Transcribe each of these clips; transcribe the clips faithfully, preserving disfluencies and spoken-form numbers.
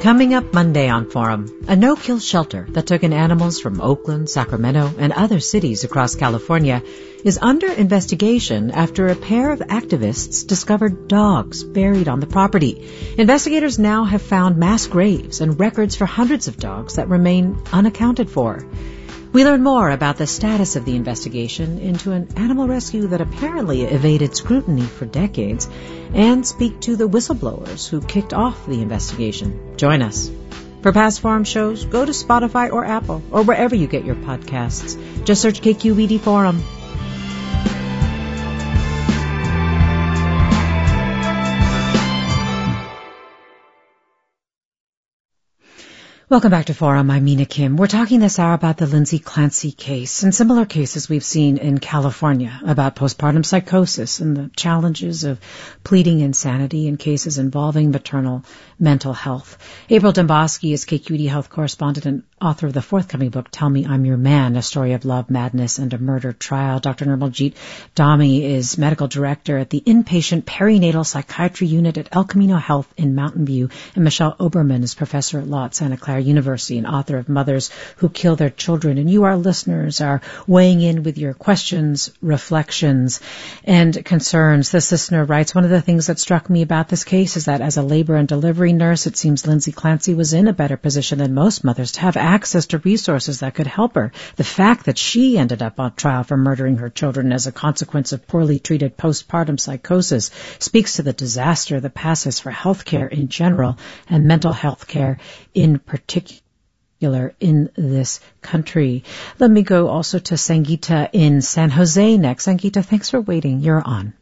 Coming up Monday on Forum, a no-kill shelter that took in animals from Oakland, Sacramento, and other cities across California is under investigation after a pair of activists discovered dogs buried on the property. Investigators now have found mass graves and records for hundreds of dogs that remain unaccounted for. We learn more about the status of the investigation into an animal rescue that apparently evaded scrutiny for decades and speak to the whistleblowers who kicked off the investigation. Join us. For past Forum shows, go to Spotify or Apple or wherever you get your podcasts. Just search K Q E D Forum. Welcome back to Forum. I'm Mina Kim. We're talking this hour about the Lindsay Clancy case and similar cases we've seen in California about postpartum psychosis and the challenges of pleading insanity in cases involving maternal mental health. April Dembosky is K Q E D health correspondent and author of the forthcoming book, Tell Me I'm Your Man, A Story of Love, Madness, and a Murder Trial. Doctor Nirmaljeet Dhami is medical director at the Inpatient Perinatal Psychiatry Unit at El Camino Health in Mountain View. And Michelle Oberman is professor at law at Santa Clara University and author of Mothers Who Kill Their Children. And you, our listeners, are weighing in with your questions, reflections, and concerns. This listener writes, one of the things that struck me about this case is that as a labor and delivery nurse, it seems Lindsay Clancy was in a better position than most mothers to have access to resources that could help her. The fact that she ended up on trial for murdering her children as a consequence of poorly treated postpartum psychosis speaks to the disaster that passes for health care in general and mental health care in particular in this country. Let me go also to Sangeeta in San Jose next. Sangeeta, thanks for waiting. You're on.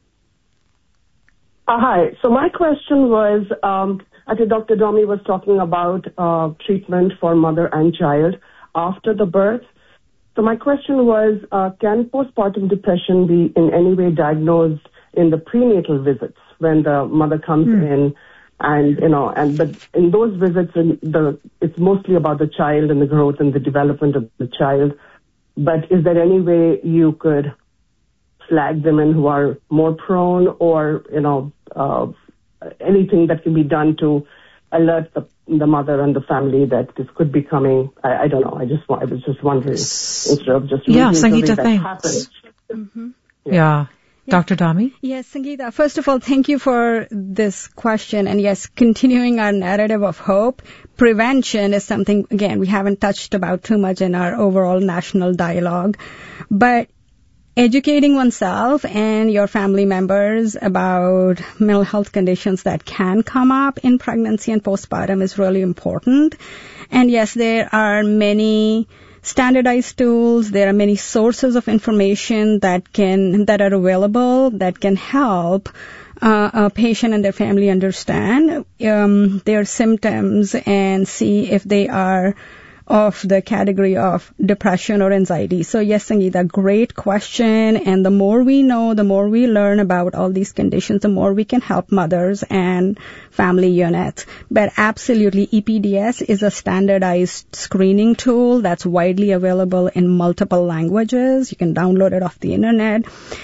Uh, hi. So my question was, um, I think Doctor Dhami was talking about uh, treatment for mother and child after the birth. So my question was, uh, can postpartum depression be in any way diagnosed in the prenatal visits when the mother comes hmm. in? And, you know, and but in those visits, the it's mostly about the child and the growth and the development of the child. But is there any way you could flag women who are more prone, or, you know, uh, anything that can be done to alert the, the mother and the family that this could be coming? I, I don't know. I just I was just wondering instead of just yeah, Sangeeta, that thanks. happens. Mm-hmm. Yeah. yeah. Doctor Dhami? Yes, Sangeeta, first of all, thank you for this question. And yes, continuing our narrative of hope, prevention is something, again, we haven't touched about too much in our overall national dialogue. But educating oneself and your family members about mental health conditions that can come up in pregnancy and postpartum is really important. And yes, there are many standardized tools. There are many sources of information that can that are available that can help uh, a patient and their family understand um, their symptoms and see if they are of the category of depression or anxiety. So yes, Sangeeta, great question. And the more we know, the more we learn about all these conditions, the more we can help mothers and family units. But absolutely, E P D S is a standardized screening tool that's widely available in multiple languages. You can download it off the internet.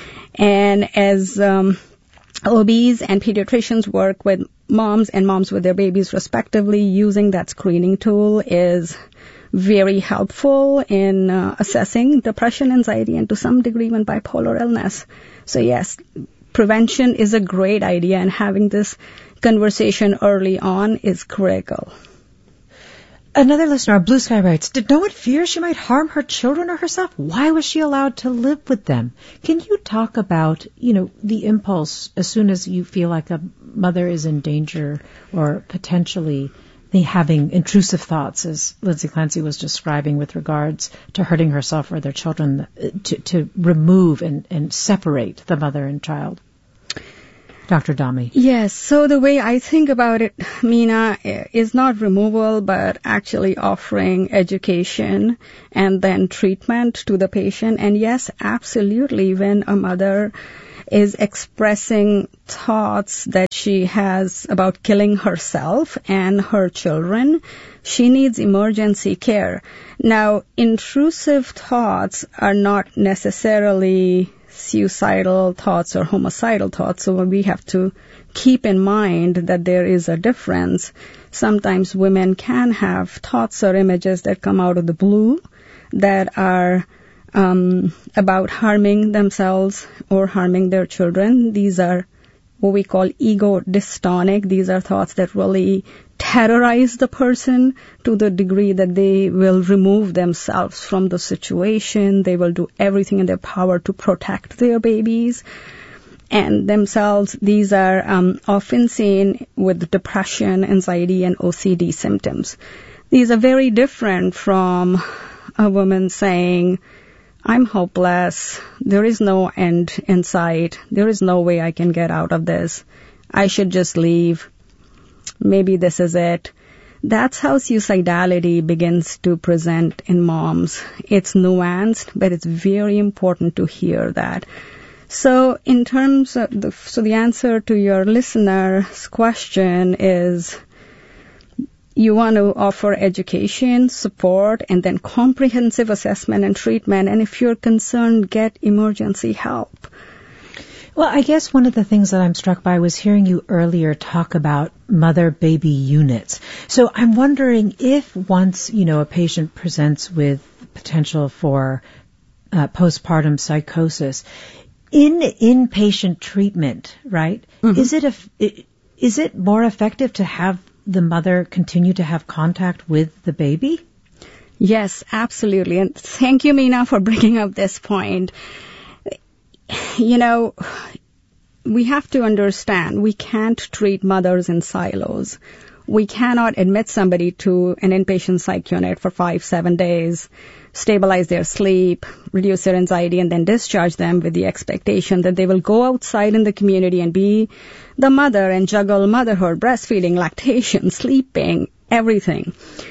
And as um, O Bs and pediatricians work with moms and moms with their babies respectively, using that screening tool is very helpful in uh, assessing depression, anxiety, and to some degree even bipolar illness. So yes, prevention is a great idea, and having this conversation early on is critical. Another listener, Blue Sky, writes, did no one fear she might harm her children or herself? Why was she allowed to live with them? Can you talk about, you know, the impulse as soon as you feel like a mother is in danger or potentially having intrusive thoughts, as Lindsay Clancy was describing with regards to hurting herself or their children, to, to remove and, and separate the mother and child? Doctor Dhami. Yes, so the way I think about it, Mina, is not removal, but actually offering education and then treatment to the patient. And yes, absolutely, when a mother is expressing thoughts that she has about killing herself and her children, she needs emergency care. Now, intrusive thoughts are not necessarily suicidal thoughts or homicidal thoughts. So we have to keep in mind that there is a difference. Sometimes women can have thoughts or images that come out of the blue that are um, about harming themselves or harming their children. These are what we call ego dystonic. These are thoughts that really terrorize the person to the degree that they will remove themselves from the situation. They will do everything in their power to protect their babies and themselves. These are um, often seen with depression, anxiety, and O C D symptoms. These are very different from a woman saying, I'm hopeless, there is no end in sight, there is no way I can get out of this, I should just leave, maybe this is it. That's how suicidality begins to present in moms. It's nuanced, but it's very important to hear that. So in terms of the, so the answer to your listener's question is, you want to offer education, support, and then comprehensive assessment and treatment. And if you're concerned, get emergency help. Well, I guess one of the things that I'm struck by was hearing you earlier talk about mother-baby units. So I'm wondering if once, you know, a patient presents with potential for uh, postpartum psychosis, in inpatient treatment, right, mm-hmm. is it a, is it more effective to have the mother continue to have contact with the baby? Yes, absolutely. And thank you, Meena, for bringing up this point. You know, we have to understand we can't treat mothers in silos. We cannot admit somebody to an inpatient psych unit for five, seven days, stabilize their sleep, reduce their anxiety, and then discharge them with the expectation that they will go outside in the community and be the mother and juggle motherhood, breastfeeding, lactation, sleeping, everything.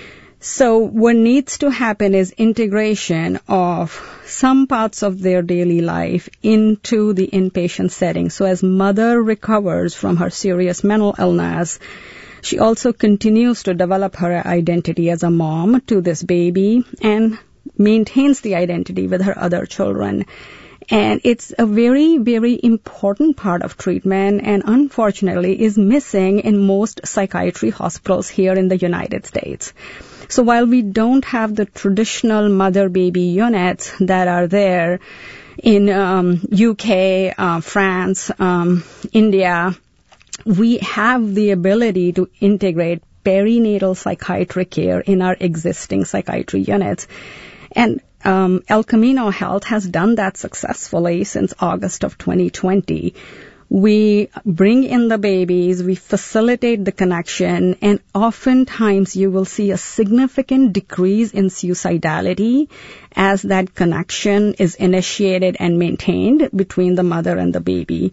So what needs to happen is integration of some parts of their daily life into the inpatient setting. So as mother recovers from her serious mental illness, she also continues to develop her identity as a mom to this baby and maintains the identity with her other children. And it's a very, very important part of treatment and unfortunately is missing in most psychiatry hospitals here in the United States. So while we don't have the traditional mother-baby units that are there in um, U K, uh, France, um, India, we have the ability to integrate perinatal psychiatric care in our existing psychiatry units. And um, El Camino Health has done that successfully since August of twenty twenty. We bring in the babies, we facilitate the connection, and oftentimes you will see a significant decrease in suicidality as that connection is initiated and maintained between the mother and the baby.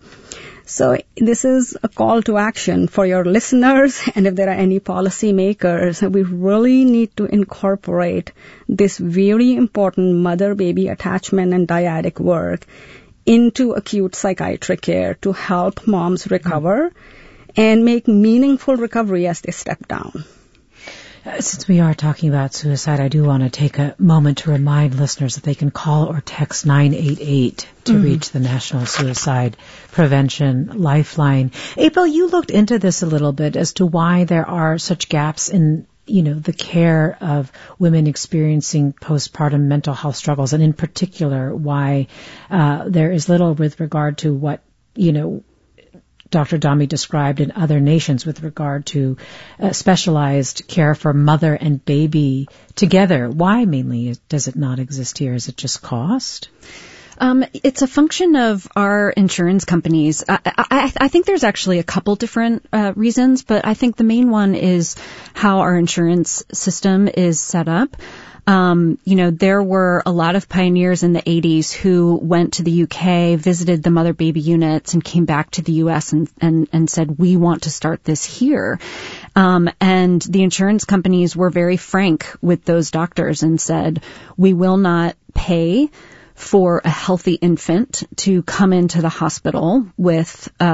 So this is a call to action for your listeners, and if there are any policymakers, we really need to incorporate this very important mother-baby attachment and dyadic work into acute psychiatric care to help moms recover and make meaningful recovery as they step down. Since we are talking about suicide, I do want to take a moment to remind listeners that they can call or text nine eight eight to mm-hmm. reach the National Suicide Prevention Lifeline. April, you looked into this a little bit as to why there are such gaps in, you know, the care of women experiencing postpartum mental health struggles, and in particular why uh, there is little with regard to what, you know, Doctor Dhami described in other nations with regard to uh, specialized care for mother and baby together. Why mainly does it not exist here? Is it just cost? Um, it's a function of our insurance companies. I, I, I think there's actually a couple different uh, reasons, but I think the main one is how our insurance system is set up. Um, you know, there were a lot of pioneers in the eighties who went to the U K, visited the mother-baby units, and came back to the U S and, and, and said, we want to start this here. Um, and the insurance companies were very frank with those doctors and said, we will not pay for a healthy infant to come into the hospital with uh,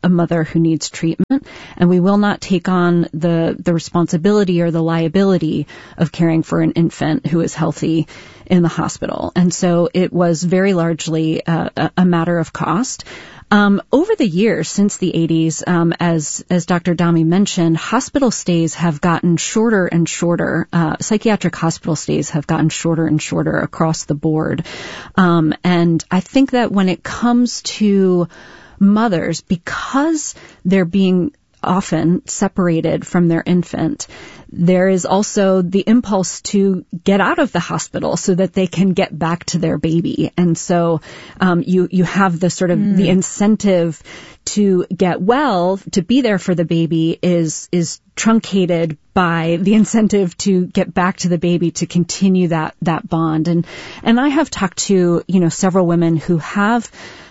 a mother who needs treatment, and we will not take on the, the responsibility or the liability of caring for an infant who is healthy in the hospital. And so it was very largely uh, a, a matter of cost. Um, over the years, since the eighties, um, as as Doctor Dami mentioned, hospital stays have gotten shorter and shorter. Uh, psychiatric hospital stays have gotten shorter and shorter across the board. Um, and I think that when it comes to mothers, because they're being often separated from their infant, there is also the impulse to get out of the hospital so that they can get back to their baby. And so um, you you have the sort of mm. the incentive to get well, to be there for the baby is is truncated by the incentive to get back to the baby, to continue that that bond. And and I have talked to, you know, several women who have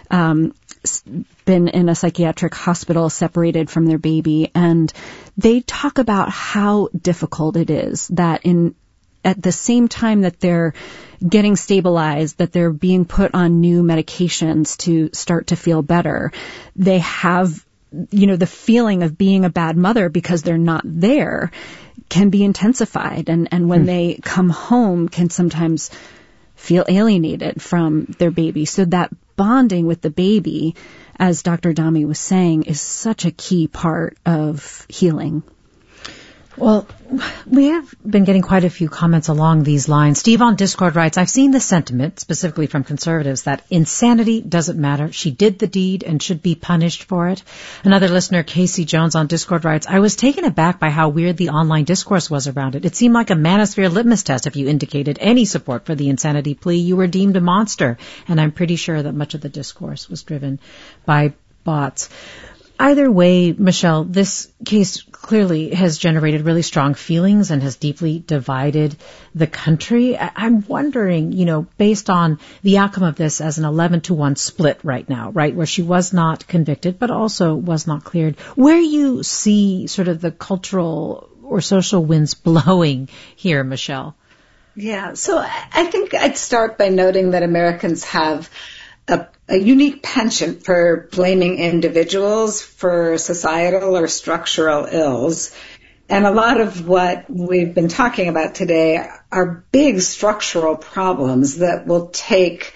um been in a psychiatric hospital separated from their baby, and they talk about how difficult it is that in at the same time that they're getting stabilized, that they're being put on new medications to start to feel better, they have, you know, the feeling of being a bad mother because they're not there can be intensified, and and when mm. they come home can sometimes feel alienated from their baby. So that bonding with the baby, as Doctor Dami was saying, is such a key part of healing. Well, we have been getting quite a few comments along these lines. Steve on Discord writes, I've seen the sentiment, specifically from conservatives, that insanity doesn't matter. She did the deed and should be punished for it. Another listener, Casey Jones on Discord writes, I was taken aback by how weird the online discourse was around it. It seemed like a manosphere litmus test. If you indicated any support for the insanity plea, you were deemed a monster. And I'm pretty sure that much of the discourse was driven by bots. Either way, Michelle, this case clearly has generated really strong feelings and has deeply divided the country. I'm wondering, you know, based on the outcome of this as an eleven to one split right now, right, where she was not convicted but also was not cleared, where you see sort of the cultural or social winds blowing here, Michelle? Yeah, so I think I'd start by noting that Americans have a, a unique penchant for blaming individuals for societal or structural ills. And a lot of what we've been talking about today are big structural problems that will take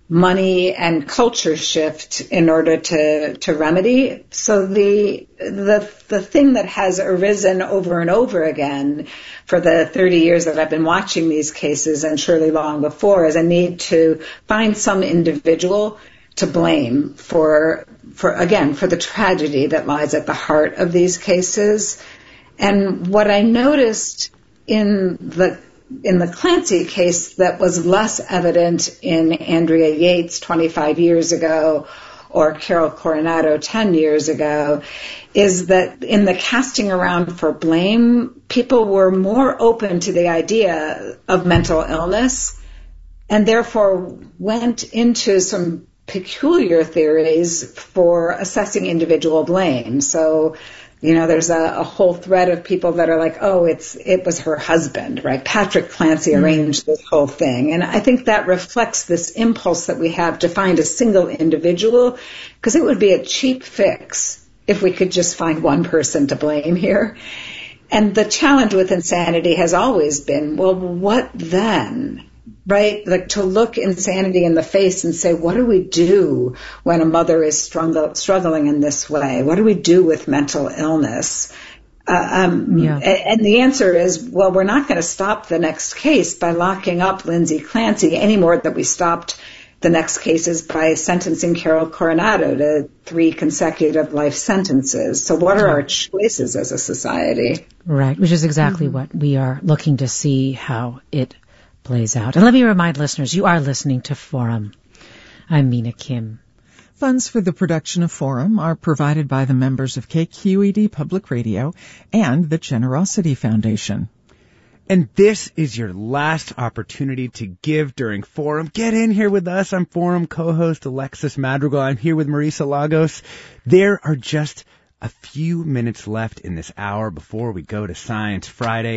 money and culture shift in order to, to remedy. So the, the, the thing that has arisen over and over again for the thirty years that I've been watching these cases, and surely long before, is a need to find some individual to blame for, for, again, for the tragedy that lies at the heart of these cases. And what I noticed in the in the Clancy case that was less evident in Andrea Yates twenty-five years ago or Carol Coronado ten years ago is that in the casting around for blame, people were more open to the idea of mental illness and therefore went into some peculiar theories for assessing individual blame. So, you know, there's a, a whole thread of people that are like, oh, it's it was her husband, right? Patrick Clancy arranged this whole thing. And I think that reflects this impulse that we have to find a single individual, because it would be a cheap fix if we could just find one person to blame here. And the challenge with insanity has always been, well, what then? Right? Like to look insanity in the face and say, what do we do when a mother is struggle, struggling in this way? What do we do with mental illness? Uh, um, yeah. And the answer is, well, we're not going to stop the next case by locking up Lindsay Clancy any more than we stopped the next cases by sentencing Carol Coronado to three consecutive life sentences. So what are our choices as a society? Right, which is exactly mm-hmm. what we are looking to see how it plays out. And let me remind listeners, you are listening to Forum. I'm Mina Kim. Funds for the production of Forum are provided by the members of K Q E D Public Radio and the Generosity Foundation. And this is your last opportunity to give during Forum. Get in here with us. I'm Forum co-host Alexis Madrigal. I'm here with Marisa Lagos. There are just a few minutes left in this hour before we go to Science Friday.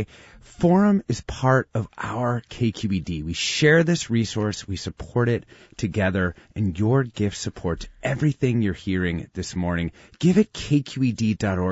Forum is part of our K Q E D. We share this resource, we support it together, and your gift supports everything you're hearing this morning. Give at K Q E D dot org.